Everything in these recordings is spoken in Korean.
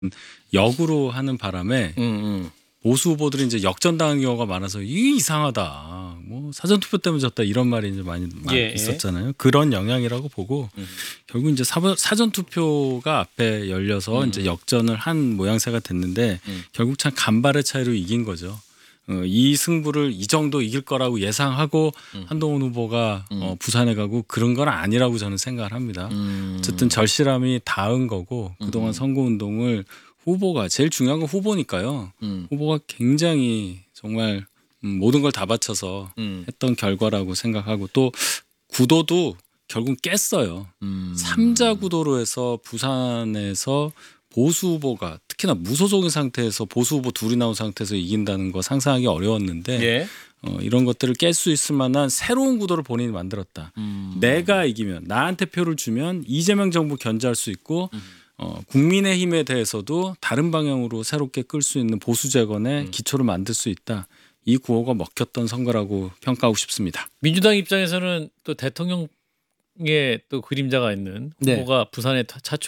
역으로 하는 바람에 보수 후보들이 이제 역전당한 경우가 많아서 이게 이상하다. 뭐 사전투표 때문에 졌다 이런 말이 이제 많이 있었잖아요. 그런 영향이라고 보고 결국 이제 사전투표가 앞에 열려서 이제 역전을 한 모양새가 됐는데 결국 참 간발의 차이로 이긴 거죠. 이 승부를 이 정도 이길 거라고 예상하고 한동훈 후보가 부산에 가고 그런 건 아니라고 저는 생각을 합니다. 어쨌든 절실함이 닿은 거고 그동안 선거운동을 후보가 제일 중요한 건 후보니까요. 후보가 굉장히 정말 모든 걸 다 바쳐서 했던 결과라고 생각하고 또 구도도 결국 깼어요. 3자 구도로 해서 부산에서 보수 후보가 특히나 무소속인 상태에서 보수 후보 둘이 나온 상태에서 이긴다는 거 상상하기 어려웠는데 이런 것들을 깰 수 있을 만한 새로운 구도를 본인이 만들었다. 내가 이기면 나한테 표를 주면 이재명 정부 견제할 수 있고 국민의힘에 대해서도 다른 방향으로 새롭게 끌 수 있는 보수 재건의 기초를 만들 수 있다. 이 구호가 먹혔던 선거라고 평가하고 싶습니다. 민주당 입장에서는 또 대통령의 또 그림자가 있는 후보가 부산에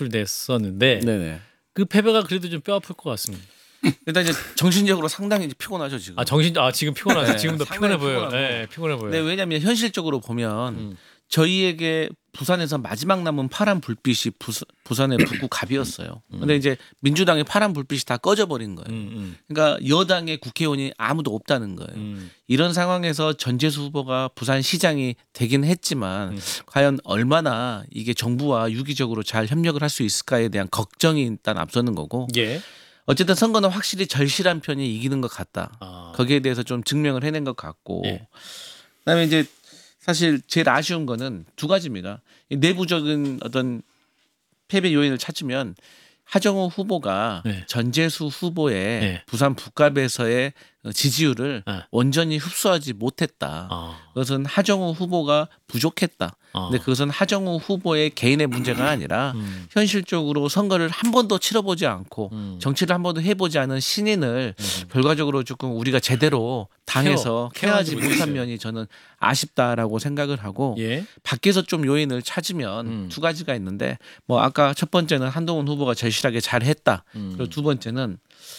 차출됐었는데 그 패배가 그래도 좀 뼈아플 것 같습니다. 일단 이제 정신적으로 상당히 이제 피곤하죠 지금. 지금 피곤하죠. 지금도 피곤해 보여요. 네, 피곤해 보여요. 네, 왜냐하면 현실적으로 보면 저희에게 부산에서 마지막 남은 파란 불빛이 부산의 북구 갑이었어요. 근데 이제 민주당의 파란 불빛이 다 꺼져버린 거예요. 그러니까 여당의 국회의원이 아무도 없다는 거예요. 이런 상황에서 전재수 후보가 부산시장이 되긴 했지만 과연 얼마나 이게 정부와 유기적으로 잘 협력을 할 수 있을까에 대한 걱정이 일단 앞서는 거고 어쨌든 선거는 확실히 절실한 편이 이기는 것 같다. 거기에 대해서 좀 증명을 해낸 것 같고 그다음에 이제 사실 제일 아쉬운 거는 두 가지입니다. 내부적인 어떤 패배 요인을 찾으면 하정우 후보가 전재수 후보의 부산 북갑에서의 지지율을 온전히 흡수하지 못했다. 그것은 하정우 후보가 부족했다. 근데 그것은 하정우 후보의 개인의 문제가 아니라 현실적으로 선거를 한 번도 치러보지 않고 정치를 한 번도 해보지 않은 신인을 결과적으로 조금 우리가 제대로 당에서 케어하지 못한 면이 저는 아쉽다라고 생각을 하고 밖에서 좀 요인을 찾으면 두 가지가 있는데 뭐 아까 첫 번째는 한동훈 후보가 절실하게 잘했다. 그리고 두 번째는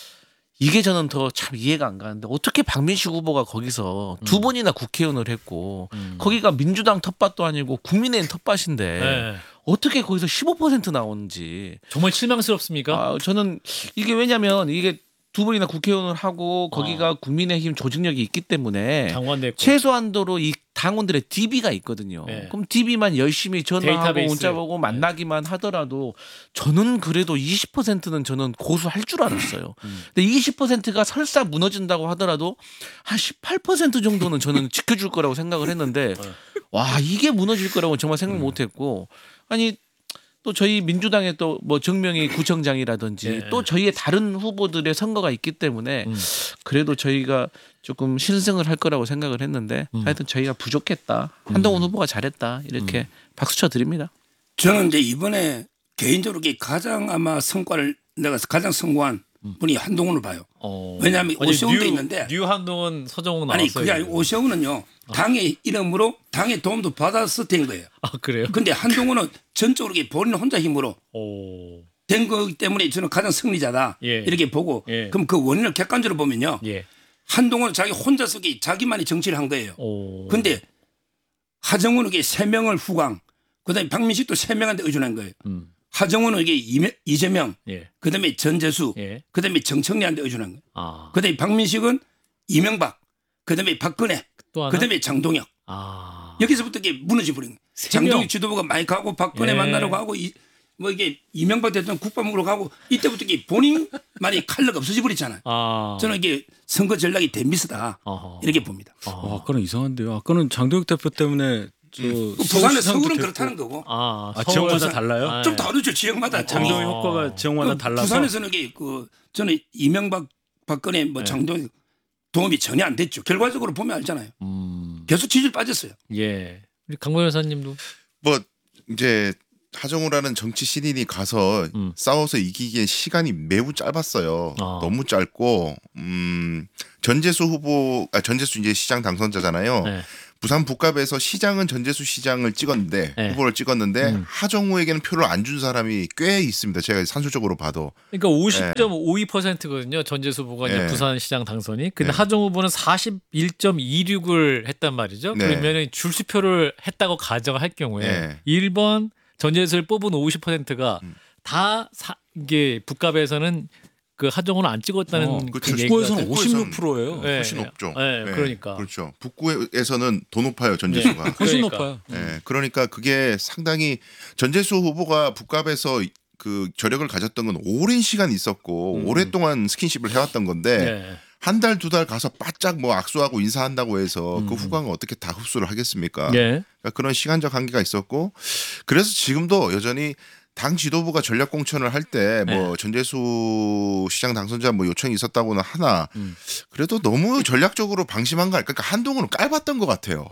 이게 저는 더 참 이해가 안 가는데 어떻게 박민식 후보가 거기서 두 번이나 국회의원을 했고 거기가 민주당 텃밭도 아니고 국민의힘 텃밭인데 어떻게 거기서 15% 나오는지 정말 실망스럽습니까? 저는 이게 왜냐면 이게 두 번이나 국회의원을 하고 거기가 국민의힘 조직력이 있기 때문에 최소한도로 이 당원들의 DB가 있거든요. 그럼 DB만 열심히 전화하고 문자 보고 만나기만 하더라도 저는 그래도 20%는 저는 고수할 줄 알았어요. 근데 20%가 설사 무너진다고 하더라도 한 18% 정도는 저는 지켜줄 거라고 생각을 했는데 와 이게 무너질 거라고 정말 생각 못했고 아니 또 저희 민주당의 또 뭐 정명희 구청장이라든지 또 저희의 다른 후보들의 선거가 있기 때문에 그래도 저희가 조금 신승을 할 거라고 생각을 했는데 하여튼 저희가 부족했다. 한동훈 후보가 잘했다. 이렇게 박수 쳐드립니다. 저는 이제 이번에 개인적으로 가장 아마 성과를 내가 가장 성공한 분이 한동훈을 봐요. 왜냐하면 오세훈도 있는데 뉴 한동훈 서정훈 나왔어요. 아니 그게 아니고 오세훈은요. 당의 이름으로 당의 도움도 받아서 된 거예요. 그래요? 근데 한동훈은 전적으로 본인 혼자 힘으로 된 거기 때문에 저는 가장 승리자다. 이렇게 보고 그럼 그 원인을 객관적으로 보면요. 한동훈은 자기 혼자서 자기만의 정치를 한 거예요. 근데 하정우는 3명을 후광 그다음에 박민식도 3명한테 의존한 거예요. 하정우는 이재명 그다음에 전재수 그다음에 정청래한테 의존한 거예요. 그다음에 박민식은 이명박 그다음에 박근혜 그다음에 장동혁 여기서부터 이게 무너져 버린 거예요. 장동혁 지도부가 많이 가고 박근혜 만나러 가고 뭐 이게 이명박 대통령 국방부로 가고 이때부터 이게 본인만의 칼라가 없어져 버렸잖아요. 저는 이게 선거 전략이 대미스다 이렇게 봅니다. 아까는 이상한데요. 아까는 장동혁 대표 때문에 부산의 서울은 그렇다는 거고. 지역마다 달라요? 좀 다르죠. 지역마다. 장동혁 효과가 지역마다 달라서. 부산에서는 저는 이명박 박근혜 뭐 장동혁 도움이 전혀 안 됐죠. 결과적으로 보면 알잖아요. 계속 지지율 빠졌어요. 우리 강모 여사님도 뭐 이제 하정우라는 정치 신인이 가서 싸워서 이기기엔 시간이 매우 짧았어요. 너무 짧고 전재수 이제 시장 당선자잖아요. 부산 북갑에서 시장은 전재수 시장을 찍었는데 네. 후보를 찍었는데 하정우에게는 표를 안 준 사람이 꽤 있습니다. 제가 산술적으로 봐도. 그러니까 50.52%거든요. 전재수 후보가 이제 부산시장 당선이. 근데 하정우 후보는 41.26을 했단 말이죠. 그러면 줄수표를 했다고 가정할 경우에 1번 전재수를 뽑은 50%가 다 이게 북갑에서는 그 하정우는 안 찍었다는 그렇죠. 북구에서는 56 %예요. 훨씬 높죠. 그러니까. 그렇죠. 북구에서는 더 높아요. 전재수가. 훨씬 그러니까. 높아요. 그러니까 그게 상당히 전재수 후보가 북갑에서 그 저력을 가졌던 건 오랜 시간 있었고 오랫동안 스킨십을 해왔던 건데 한 달, 두 달 가서 바짝 뭐 악수하고 인사한다고 해서 그 후광을 어떻게 다 흡수를 하겠습니까? 그러니까 그런 시간적 한계가 있었고 그래서 지금도 여전히 당 지도부가 전략 공천을 할 때 뭐 전재수 시장 당선자 뭐 요청이 있었다고는 하나 그래도 너무 전략적으로 방심한 거 아닐까? 그러니까 한동훈은 깔봤던 것 같아요.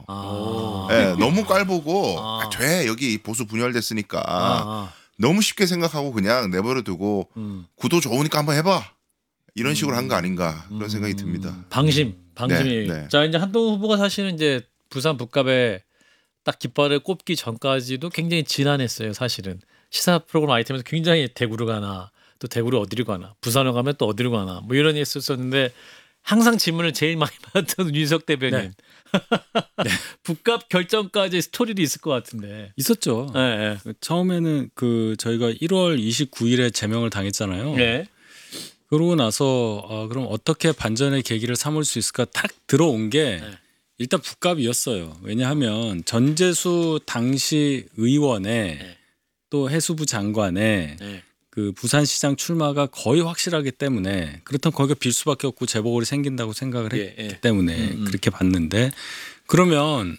너무 깔보고 돼 여기 보수 분열됐으니까 너무 쉽게 생각하고 그냥 내버려두고 구도 좋으니까 한번 해봐 이런 식으로 한 거 아닌가 그런 생각이 듭니다. 방심이. 네. 자 이제 한동훈 후보가 사실은 이제 부산 북갑에 딱 깃발을 꼽기 전까지도 굉장히 진한했어요. 사실은 시사 프로그램 아이템에서 굉장히 대구를 가나 또 대구를 어디로 가나 부산을 가면 또 어디로 가나 뭐 이런 게 있었는데 항상 질문을 제일 많이 받았던 윤석 대변인. 북갑 결정까지 스토리도 있을 것 같은데. 있었죠. 처음에는 그 저희가 1월 29일에 제명을 당했잖아요. 그러고 나서 그럼 어떻게 반전의 계기를 삼을 수 있을까 탁 들어온 게 일단 북갑이었어요. 왜냐하면 전재수 당시 의원의 또 해수부 장관의 그 부산시장 출마가 거의 확실하기 때문에 그렇다면 거기가 빌 수밖에 없고 재보궐이 생긴다고 생각을 했기 때문에 그렇게 봤는데 그러면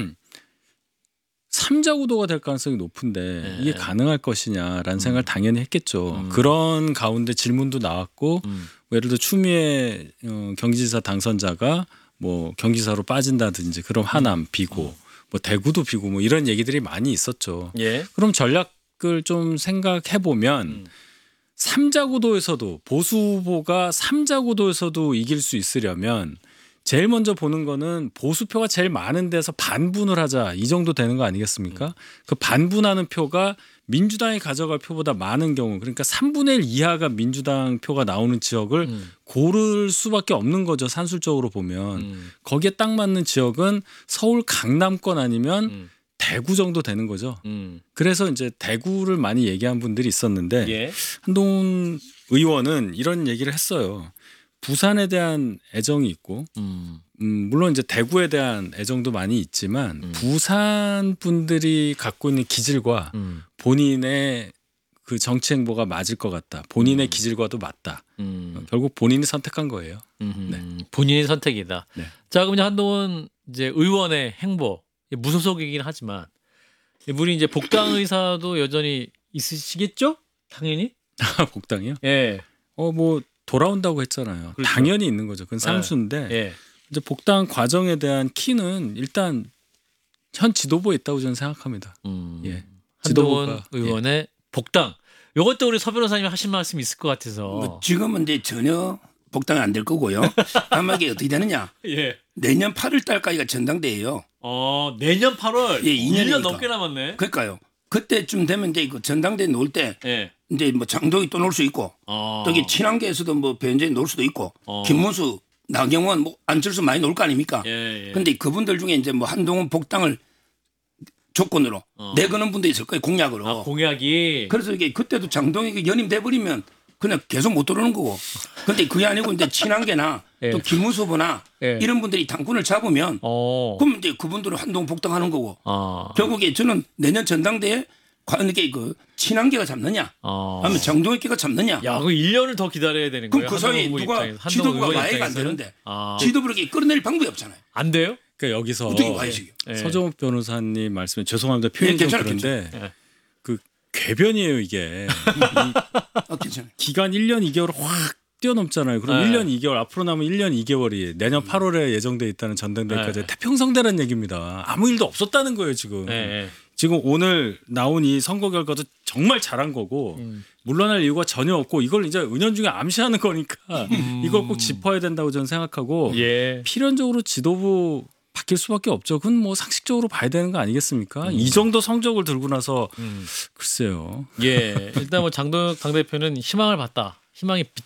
3자 구도가 될 가능성이 높은데 이게 가능할 것이냐라는 생각을 당연히 했겠죠. 그런 가운데 질문도 나왔고 예를 들어 추미애 경기지사 당선자가 뭐 경기지사로 빠진다든지 그럼 하남 비고 뭐 대구도 비고 뭐 이런 얘기들이 많이 있었죠. 그럼 전략을 좀 생각해 보면 3자 구도에서도 보수 후보가 3자 구도에서도 이길 수 있으려면 제일 먼저 보는 거는 보수표가 제일 많은 데서 반분을 하자 이 정도 되는 거 아니겠습니까? 그 반분하는 표가 민주당이 가져갈 표보다 많은 경우 그러니까 3분의 1 이하가 민주당 표가 나오는 지역을 고를 수밖에 없는 거죠. 산술적으로 보면. 거기에 딱 맞는 지역은 서울 강남권 아니면 대구 정도 되는 거죠. 그래서 이제 대구를 많이 얘기한 분들이 있었는데 한동훈 의원은 이런 얘기를 했어요. 부산에 대한 애정이 있고 물론 이제 대구에 대한 애정도 많이 있지만 부산 분들이 갖고 있는 기질과 본인의 그 정치 행보가 맞을 것 같다. 본인의 기질과도 맞다. 결국 본인이 선택한 거예요. 본인의 선택이다. 자 그럼 이제 한동훈 이제 의원의 행보 무소속이긴 하지만 우리 이제 복당 의사도 여전히 있으시겠죠? 당연히. 복당이요? 뭐 돌아온다고 했잖아요. 그렇죠. 당연히 있는 거죠. 그건 상수인데 이제 복당 과정에 대한 키는 일단 현 지도부에 있다고 저는 생각합니다. 한동훈 의원의 복당. 이것도 우리 서 변호사님 하신 말씀 있을 것 같아서. 뭐 지금은 이제 전혀 복당은 안 될 거고요. 아마 이게 어떻게 되느냐? 내년 8월 달까지가 전당대회예요. 내년 8월. 2년 넘게 남았네. 그러니까요. 그때쯤 되면 이제 그 전당대회 놓을 때 이제 뭐 장동이 또 놓을 수 있고 또 이게 친한계에서도 뭐 배현진이 놓을 수도 있고 김문수, 나경원, 뭐 안철수 많이 놓을 거 아닙니까? 근데 그분들 중에 이제 뭐 한동훈 복당을 조건으로 내거는 분도 있을 거예요. 공약으로. 공약이. 그래서 이게 그때도 장동익이 연임돼 버리면 그냥 계속 못 들어오는 거고. 근데 그게 아니고 이제 친한계나 또 김문수 후보나 이런 분들이 당권을 잡으면 그럼 이제 그분들은 한동훈 복당하는 거고. 결국에 저는 내년 전당대회 과연 이게 그 친한계가 잡느냐, 아니면 장동익계가 잡느냐. 야, 그 1년을 더 기다려야 되는 거예요. 그럼 그 사이에 누가 지도부가 와해가 안 되는데 지도부를 이렇게 끌어낼 방법이 없잖아요. 안 돼요? 그러니까 여기서 어떻게 와해식이요? 서정욱 변호사님 말씀에 죄송합니다. 표현이 좀 그런데 그 궤변이에요 이게. 기간 1년 2개월 확 뛰어넘잖아요. 그럼 1년 2개월 앞으로 남은 1년 2개월이 내년 8월에 예정돼 있다는 전당대회까지 태평성대라는 얘기입니다. 아무 일도 없었다는 거예요 지금. 지금 오늘 나온 이 선거 결과도 정말 잘한 거고 물러날 이유가 전혀 없고 이걸 이제 은연중에 암시하는 거니까 이걸 꼭 짚어야 된다고 저는 생각하고 필연적으로 지도부 바뀔 수밖에 없죠. 그건 뭐 상식적으로 봐야 되는 거 아니겠습니까? 이 정도 성적을 들고 나서 글쎄요. 예, 일단 뭐 장동혁 당 대표는 희망을 봤다. 희망이